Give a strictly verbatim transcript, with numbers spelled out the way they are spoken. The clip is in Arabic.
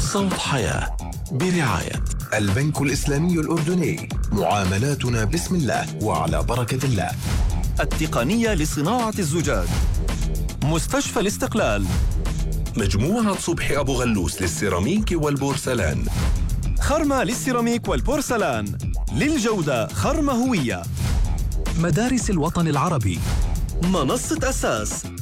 صوت حياة برعاية البنك الإسلامي الأردني. معاملاتنا بسم الله وعلى بركة الله. التقنية لصناعة الزجاج. مستشفى الاستقلال. مجموعة صبحي أبو غلوس للسيراميك والبورسلان. خرمة للسيراميك والبورسلان، للجودة خرمة هوية. مدارس الوطن العربي. منصة أساس